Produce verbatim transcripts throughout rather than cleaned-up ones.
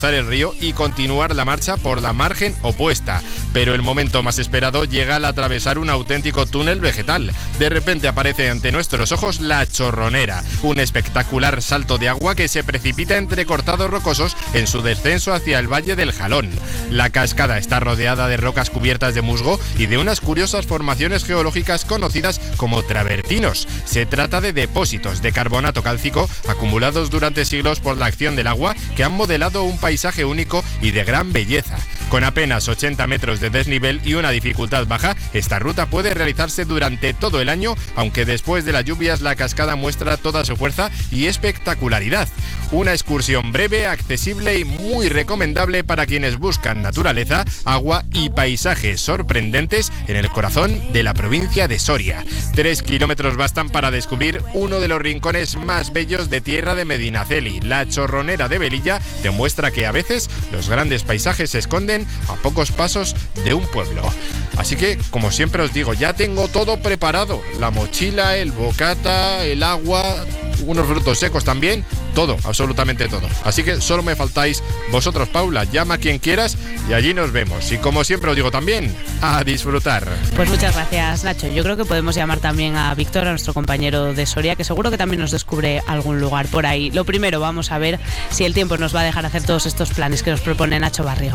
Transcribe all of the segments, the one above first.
el río y continuar la marcha por la margen opuesta. Pero el momento más esperado llega al atravesar un auténtico túnel vegetal. De repente aparece ante nuestros ojos la Chorronera, un espectacular salto de agua que se precipita entre cortados rocosos en su descenso hacia el Valle del Jalón. La cascada está rodeada de rocas cubiertas de musgo y de unas curiosas formaciones geológicas conocidas como travertinos. Se trata de depósitos de carbonato cálcico acumulados durante siglos por la acción del agua que han modelado un paisaje paisaje único y de gran belleza. Con apenas ochenta metros de desnivel y una dificultad baja, esta ruta puede realizarse durante todo el año, aunque después de las lluvias la cascada muestra toda su fuerza y espectacularidad. Una excursión breve, accesible y muy recomendable para quienes buscan naturaleza, agua y paisajes sorprendentes en el corazón de la provincia de Soria. Tres kilómetros bastan para descubrir uno de los rincones más bellos de tierra de Medinaceli. La Chorronera de Velilla demuestra que a veces los grandes paisajes se esconden a pocos pasos de un pueblo. Así que, como siempre os digo, ya tengo todo preparado. La mochila, el bocata, el agua, unos frutos secos también, todo, absolutamente todo. Así que solo me faltáis vosotros, Paula. Llama a quien quieras y allí nos vemos. Y como siempre os digo también, a disfrutar. Pues muchas gracias, Nacho. Yo creo que podemos llamar también a Víctor, a nuestro compañero de Soria, que seguro que también nos descubre algún lugar por ahí. Lo primero, vamos a ver si el tiempo nos va a dejar hacer todos estos planes que nos propone Nacho Barrio.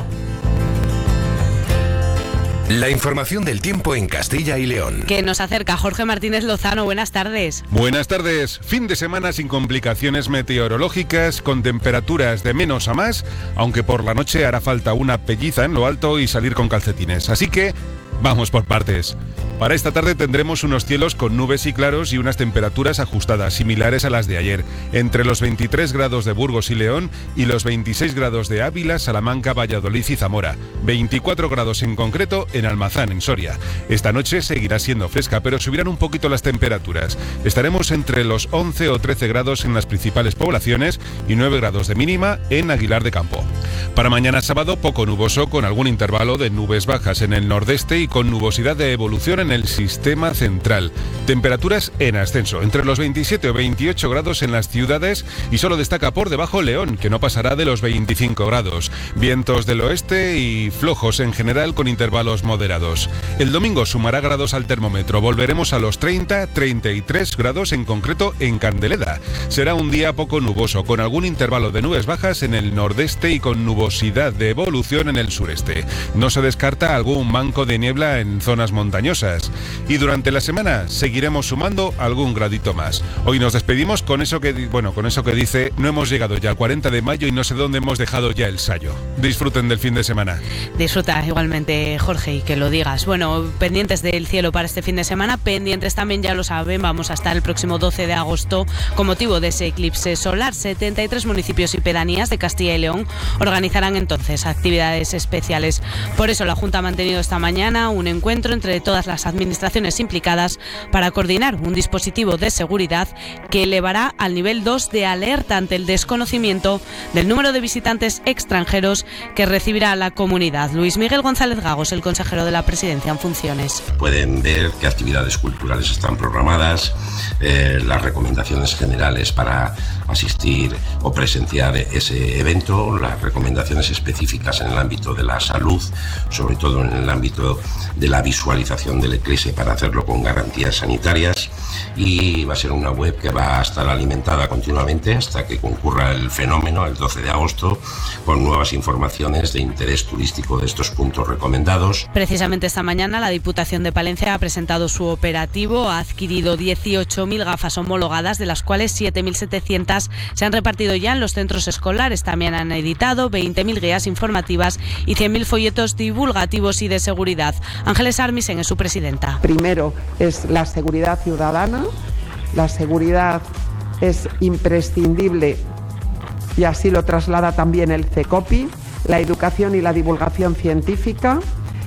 La información del tiempo en Castilla y León. Que nos acerca Jorge Martínez Lozano. Buenas tardes. Buenas tardes. Fin de semana sin complicaciones meteorológicas, con temperaturas de menos a más, aunque por la noche hará falta una pelliza en lo alto y salir con calcetines. Así que vamos por partes. Para esta tarde tendremos unos cielos con nubes y claros y unas temperaturas ajustadas, similares a las de ayer, entre los veintitrés grados de Burgos y León y los veintiséis grados de Ávila, Salamanca, Valladolid y Zamora, veinticuatro grados en concreto en Almazán, en Soria. Esta noche seguirá siendo fresca, pero subirán un poquito las temperaturas. Estaremos entre los once o trece grados en las principales poblaciones y nueve grados de mínima en Aguilar de Campo. Para mañana sábado, poco nuboso, con algún intervalo de nubes bajas en el nordeste y con nubosidad de evolución en el sistema central. Temperaturas en ascenso, entre los veintisiete o veintiocho grados en las ciudades y solo destaca por debajo León, que no pasará de los veinticinco grados. Vientos del oeste y flojos en general con intervalos moderados. El domingo sumará grados al termómetro, volveremos a los treinta, treinta y tres grados en concreto en Candeleda. Será un día poco nuboso, con algún intervalo de nubes bajas en el nordeste y con nubosidad de evolución en el sureste. No se descarta algún banco de niebla en zonas montañosas. Y durante la semana seguiremos sumando algún gradito más. Hoy nos despedimos con eso que, bueno, con eso que dice: no hemos llegado ya al cuarenta de mayo y no sé dónde hemos dejado ya el sayo. Disfruten del fin de semana. Disfruta igualmente, Jorge, y que lo digas. Bueno, pendientes del cielo para este fin de semana, pendientes también, ya lo saben, vamos a estar el próximo doce de agosto con motivo de ese eclipse solar. setenta y tres municipios y pedanías de Castilla y León organizarán entonces actividades especiales. Por eso la Junta ha mantenido esta mañana un encuentro entre todas las administraciones implicadas para coordinar un dispositivo de seguridad que elevará al nivel dos de alerta ante el desconocimiento del número de visitantes extranjeros que recibirá la comunidad. Luis Miguel González Gagos, el consejero de la Presidencia en funciones. Pueden ver qué actividades culturales están programadas, eh, las recomendaciones generales para asistir o presenciar ese evento, las recomendaciones específicas en el ámbito de la salud, sobre todo en el ámbito de la visualización del eclipse para hacerlo con garantías sanitarias, y va a ser una web que va a estar alimentada continuamente hasta que concurra el fenómeno el doce de agosto con nuevas informaciones de interés turístico de estos puntos recomendados. Precisamente esta mañana la Diputación de Palencia ha presentado su operativo, ha adquirido dieciocho mil gafas homologadas, de las cuales siete mil setecientas se han repartido ya en los centros escolares. También han editado veinte mil guías informativas y cien mil folletos divulgativos y de seguridad. Ángeles Armisen es su presidenta. Primero es la seguridad ciudadana. La seguridad es imprescindible y así lo traslada también el CECOPI, la educación y la divulgación científica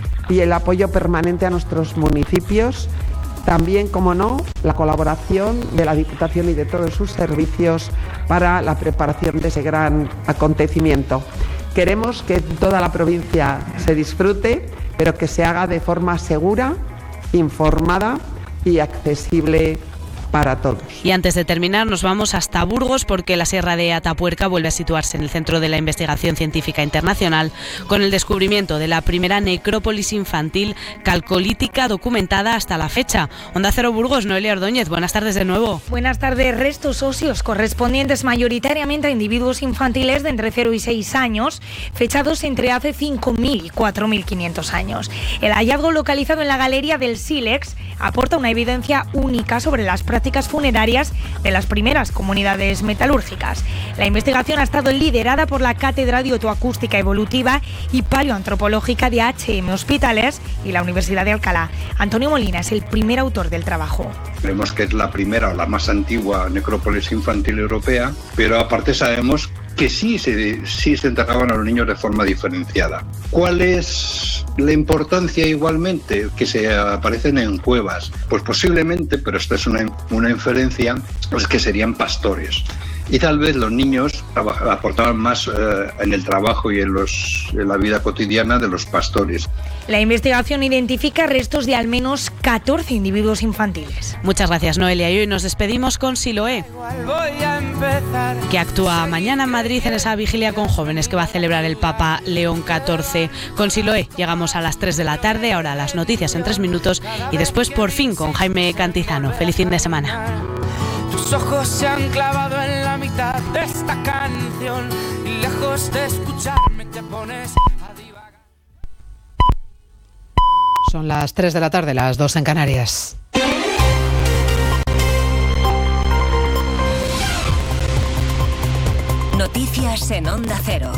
y el apoyo permanente a nuestros municipios. También, como no, la colaboración de la Diputación y de todos sus servicios para la preparación de ese gran acontecimiento. Queremos que toda la provincia se disfrute, pero que se haga de forma segura, informada y accesible para todos. Y antes de terminar nos vamos hasta Burgos porque la Sierra de Atapuerca vuelve a situarse en el centro de la investigación científica internacional con el descubrimiento de la primera necrópolis infantil calcolítica documentada hasta la fecha. Onda Cero Burgos, Noelia Ordóñez, buenas tardes de nuevo. Buenas tardes. Restos óseos correspondientes mayoritariamente a individuos infantiles de entre cero y seis años, fechados entre hace cinco mil y cuatro mil quinientos años. El hallazgo localizado en la galería del Sílex aporta una evidencia única sobre las prácticas funerarias de las primeras comunidades metalúrgicas. La investigación ha estado liderada por la Cátedra de Otoacústica Evolutiva y Paleoantropológica de H M Hospitales y la Universidad de Alcalá. Antonio Molina es el primer autor del trabajo. Creemos que es la primera o la más antigua necrópolis infantil europea, pero aparte sabemos que sí se, sí se enterraban a los niños de forma diferenciada. ¿Cuál es la importancia igualmente? Que se aparecen en cuevas. Pues posiblemente, pero esta es una, una inferencia, pues que serían pastores. Y tal vez los niños aportaban más eh, en el trabajo y en, los, en la vida cotidiana de los pastores. La investigación identifica restos de al menos catorce individuos infantiles. Muchas gracias, Noelia. Y hoy nos despedimos con Siloé, que actúa mañana en Madrid en esa vigilia con jóvenes que va a celebrar el Papa León catorce. Con Siloé llegamos a las tres de la tarde, ahora las noticias en tres minutos y después por fin con Jaime Cantizano. Feliz fin de semana. Tus ojos se han clavado en la mitad de esta canción y lejos de escucharme te pones a divagar. Son las tres de la tarde, las dos en Canarias. Noticias en Onda Cero.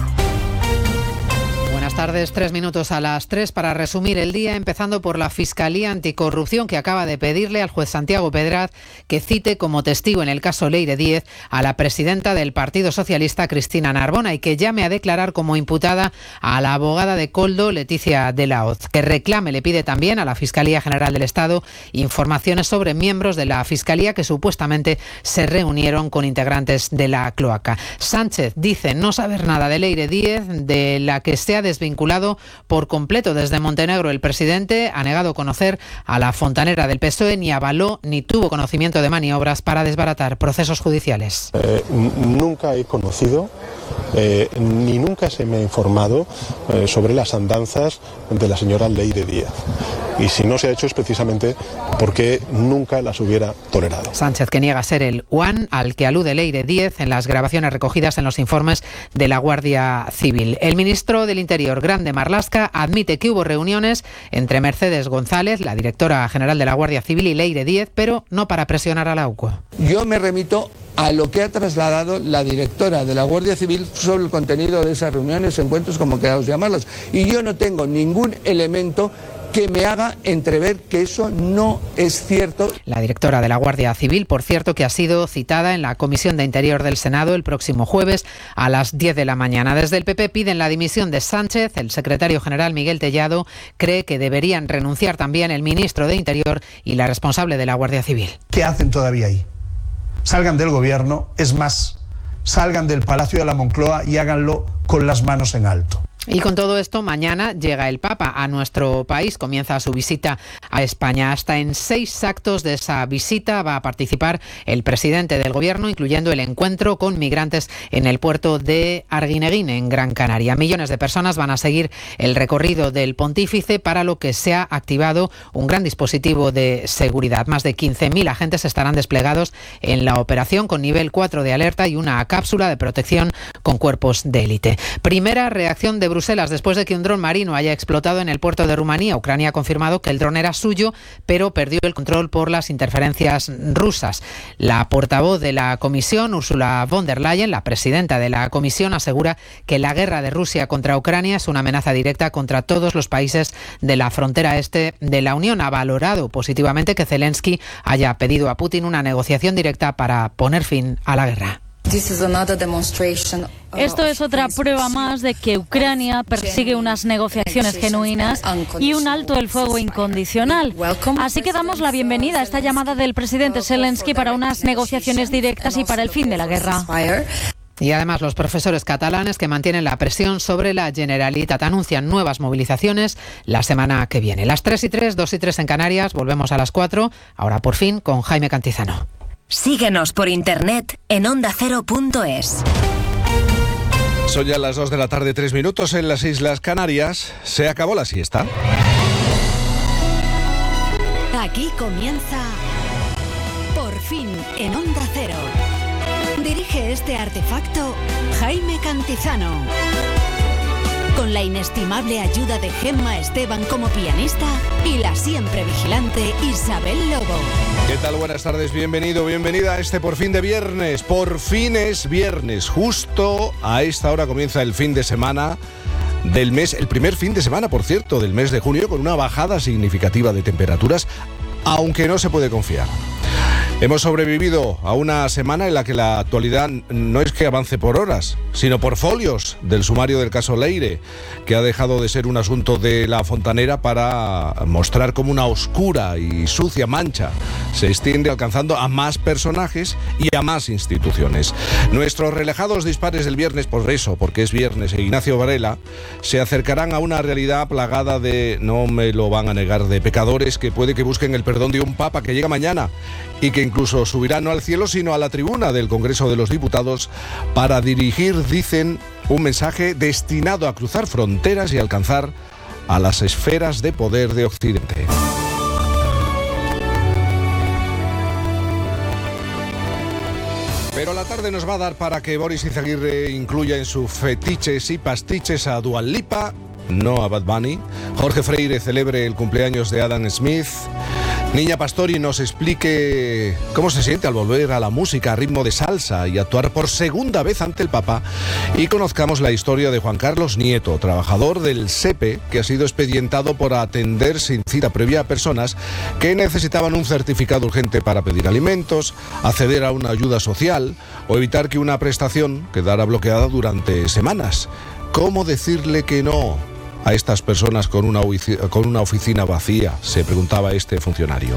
Buenas tardes, tres minutos a las tres para resumir el día, empezando por la Fiscalía Anticorrupción, que acaba de pedirle al juez Santiago Pedraz que cite como testigo en el caso Leire Díez a la presidenta del Partido Socialista, Cristina Narbona, y que llame a declarar como imputada a la abogada de Koldo, Leticia de la Hoz. Que reclame, le pide también a la Fiscalía General del Estado informaciones sobre miembros de la Fiscalía que supuestamente se reunieron con integrantes de la cloaca. Sánchez dice no saber nada de Leire Díez, de la que se ha desvinculado por completo desde Montenegro. El presidente ha negado conocer a la fontanera del P S O E, ni avaló ni tuvo conocimiento de maniobras para desbaratar procesos judiciales. Eh, nunca he conocido eh, ni nunca se me ha informado eh, sobre las andanzas de la señora Leire Díez. Y si no se ha hecho es precisamente porque nunca las hubiera tolerado. Sánchez, que niega ser el Juan al que alude Leire Díez en las grabaciones recogidas en los informes de la Guardia Civil. El ministro del Interior, Grande Marlaska, admite que hubo reuniones entre Mercedes González, la directora general de la Guardia Civil, y Leire Díez, pero no para presionar a la U C O. Yo me remito a lo que ha trasladado la directora de la Guardia Civil sobre el contenido de esas reuniones, encuentros, como queramos llamarlos. Y yo no tengo ningún elemento que me haga entrever que eso no es cierto. La directora de la Guardia Civil, por cierto, que ha sido citada en la Comisión de Interior del Senado el próximo jueves a las diez de la mañana. Desde el P P piden la dimisión de Sánchez. El secretario general, Miguel Tellado, cree que deberían renunciar también el ministro de Interior y la responsable de la Guardia Civil. ¿Qué hacen todavía ahí? Salgan del gobierno, es más, salgan del Palacio de la Moncloa y háganlo con las manos en alto. Y con todo esto, mañana llega el Papa a nuestro país, comienza su visita a España. Hasta en seis actos de esa visita va a participar el presidente del Gobierno, incluyendo el encuentro con migrantes en el puerto de Arguineguín, en Gran Canaria. Millones de personas van a seguir el recorrido del pontífice, para lo que se ha activado un gran dispositivo de seguridad. Más de quince mil agentes estarán desplegados en la operación, con nivel cuatro de alerta y una cápsula de protección con cuerpos de élite. Primera reacción de Bruselas después de que un dron marino haya explotado en el puerto de Rumanía. Ucrania ha confirmado que el dron era suyo, pero perdió el control por las interferencias rusas. La portavoz de la Comisión, Ursula von der Leyen, la presidenta de la Comisión, asegura que la guerra de Rusia contra Ucrania es una amenaza directa contra todos los países de la frontera este de la Unión. Ha valorado positivamente que Zelensky haya pedido a Putin una negociación directa para poner fin a la guerra. Esto es otra prueba más de que Ucrania persigue unas negociaciones genuinas y un alto el fuego incondicional. Así que damos la bienvenida a esta llamada del presidente Zelensky para unas negociaciones directas y para el fin de la guerra. Y además los profesores catalanes, que mantienen la presión sobre la Generalitat, anuncian nuevas movilizaciones la semana que viene. Las tres y tres, dos y tres en Canarias, volvemos a las cuatro, ahora por fin con Jaime Cantizano. Síguenos por internet en onda cero punto es. Son ya las dos de la tarde, tres minutos en las Islas Canarias. Se acabó la siesta. Aquí comienza Por fin en Onda Cero. Dirige este artefacto Jaime Cantizano. Con la inestimable ayuda de Gemma Esteban como pianista y la siempre vigilante Isabel Lobo. ¿Qué tal? Buenas tardes, bienvenido, bienvenida a este Por fin de viernes. Por fin es viernes. Justo a esta hora comienza el fin de semana del mes, el primer fin de semana, por cierto, del mes de junio, con una bajada significativa de temperaturas, aunque no se puede confiar. Hemos sobrevivido a una semana en la que la actualidad no es que avance por horas, sino por folios del sumario del caso Leire, que ha dejado de ser un asunto de la fontanera para mostrar cómo una oscura y sucia mancha se extiende alcanzando a más personajes y a más instituciones. Nuestros relajados dispares del viernes, por eso, porque es viernes, e Ignacio Varela, se acercarán a una realidad plagada de, no me lo van a negar, de pecadores que puede que busquen el perdón de un papa que llega mañana y que incluso subirá no al cielo sino a la tribuna del Congreso de los Diputados para dirigir, dicen, un mensaje destinado a cruzar fronteras y alcanzar a las esferas de poder de Occidente. Pero la tarde nos va a dar para que Boris Izaguirre incluya en sus fetiches y pastiches a Dua Lipa, no a Bad Bunny. Jorge Freire celebre el cumpleaños de Adam Smith. Niña Pastori nos explique cómo se siente al volver a la música a ritmo de salsa y actuar por segunda vez ante el Papa. Y conozcamos la historia de Juan Carlos Nieto, trabajador del SEPE, que ha sido expedientado por atender sin cita previa a personas que necesitaban un certificado urgente para pedir alimentos, acceder a una ayuda social o evitar que una prestación quedara bloqueada durante semanas. ¿Cómo decirle que no a estas personas con una, con una oficina vacía?, se preguntaba este funcionario.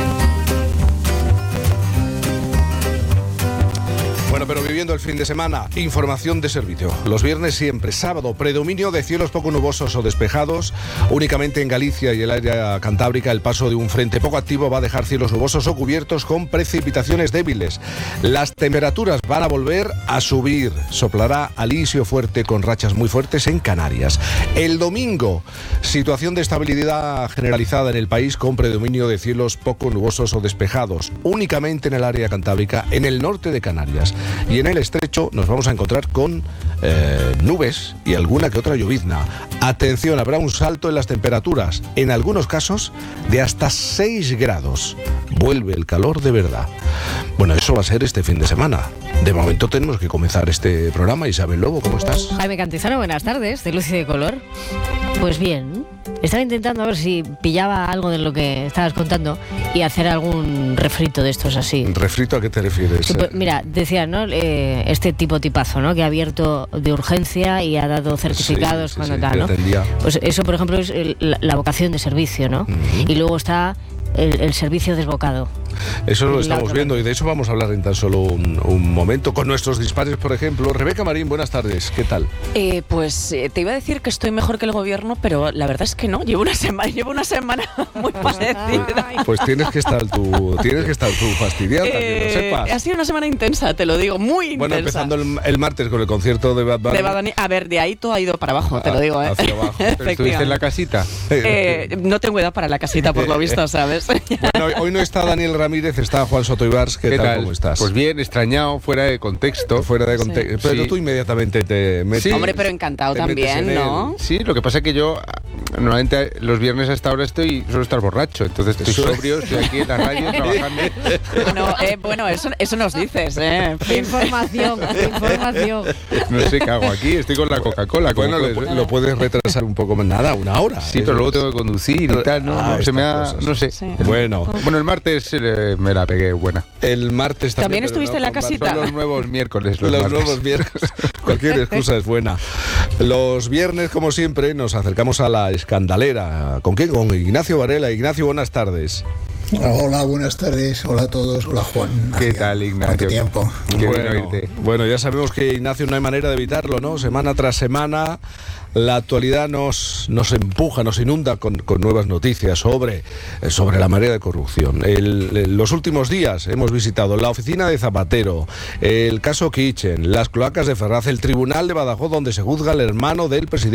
Bueno, pero viviendo el fin de semana, información de servicio. Los viernes siempre, sábado, predominio de cielos poco nubosos o despejados. Únicamente en Galicia y el área cantábrica el paso de un frente poco activo va a dejar cielos nubosos o cubiertos con precipitaciones débiles. Las temperaturas van a volver a subir. Soplará alisio fuerte con rachas muy fuertes en Canarias. El domingo, situación de estabilidad generalizada en el país con predominio de cielos poco nubosos o despejados. Únicamente en el área cantábrica, en el norte de Canarias. Y en el estrecho nos vamos a encontrar con eh, nubes y alguna que otra llovizna. Atención, habrá un salto en las temperaturas, en algunos casos de hasta seis grados. Vuelve el calor de verdad. Bueno, eso va a ser este fin de semana. De momento tenemos que comenzar este programa. Isabel Lobo, ¿cómo estás? Jaime Cantizano, buenas tardes, de Luz y de Color. Pues bien, estaba intentando a ver si pillaba algo de lo que estabas contando y hacer algún refrito de estos así. ¿Refrito a qué te refieres? Pues, mira, decía, ¿no? Eh, este tipo tipazo, ¿no? Que ha abierto de urgencia y ha dado certificados, sí, sí, cuando sí, tal, ¿no? Entendía. Pues eso, por ejemplo, es el, la, la vocación de servicio, ¿no? Uh-huh. Y luego está el, el servicio desbocado. Eso lo estamos viendo y de eso vamos a hablar en tan solo un, un momento con nuestros dispares, por ejemplo. Rebeca Marín, buenas tardes, ¿qué tal? Eh, pues eh, te iba a decir que estoy mejor que el gobierno, pero la verdad es que no. Llevo una semana, llevo una semana muy parecida. Pues tienes que estar tú, tienes que estar tú fastidiada, eh, que lo sepas. Ha sido una semana intensa, te lo digo, muy intensa. Bueno, empezando el, el martes con el concierto de Bad Bunny. De Bad Bunny. A ver, de ahí todo ha ido para abajo, te lo digo, ¿eh? Hacia abajo. ¿Estuviste en la casita? Eh, no tengo edad para la casita, por lo visto, ¿sabes? Bueno, hoy no está Daniel Ramírez, está Juan Soto Ibars. ¿Qué, ¿Qué tal? tal? ¿Cómo estás? Pues bien, extrañado, fuera de contexto. Fuera de contexto. Sí. Pero sí. Tú inmediatamente te metes. Sí. Hombre, pero encantado también, ¿no? El... Sí, lo que pasa es que yo normalmente los viernes hasta ahora estoy suelo estar borracho, entonces estoy sobrio, estoy aquí en la radio trabajando. No, eh, bueno, eso, eso nos dices, ¿eh? Información, información. No sé qué hago aquí, estoy con la Coca-Cola. Bueno, lo, lo puedes retrasar un poco más, nada, una hora. Sí, pero luego tengo que conducir y tal, ¿no? Ah, no se me ha, no sé. Sí. Bueno. Bueno, el martes eh, me la pegué buena. El martes también. ¿También estuviste no, en la casita? Son los nuevos miércoles. Los, los nuevos miércoles. Cualquier excusa es buena. Los viernes, como siempre, nos acercamos a la escandalera. ¿Con quién? Con Ignacio Varela. Ignacio, buenas tardes. Hola, buenas tardes. Hola a todos. Hola, Juan. ¿Qué tal, Ignacio? ¿Cuánto tiempo? Qué bueno, bueno, ya sabemos que Ignacio no hay manera de evitarlo, ¿no? Semana tras semana, La actualidad nos, nos empuja, nos inunda con, con nuevas noticias sobre, sobre la marea de corrupción. El, el, los últimos días hemos visitado la oficina de Zapatero, el caso Kitchen, las cloacas de Ferraz, el tribunal de Badajoz donde se juzga al hermano del presidente